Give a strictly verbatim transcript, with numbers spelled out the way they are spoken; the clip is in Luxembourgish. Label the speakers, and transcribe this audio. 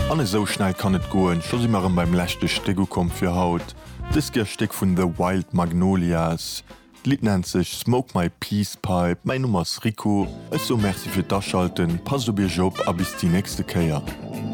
Speaker 1: Anne so schnell kann et goen, scho si marem beim lächte Stego kom fir Haut. Dis Gersteck vun The Wild Magnolias. Lied nennt sich Smoke My Peace Pipe, mein Nummers Rico. Es so merci fir Daschalten, pass op ihr Job a bis die nächste Käier.